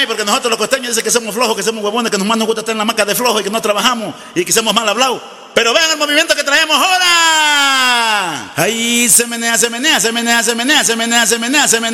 Ay, porque nosotros los costeños dicen que somos flojos, que somos huevones, que nomás nos gusta estar en la maca de flojo y que no trabajamos y que somos mal hablados. Pero vean el movimiento que traemos ahora. Ahí se menea, se menea, se menea, se menea, se menea, se menea, se menea.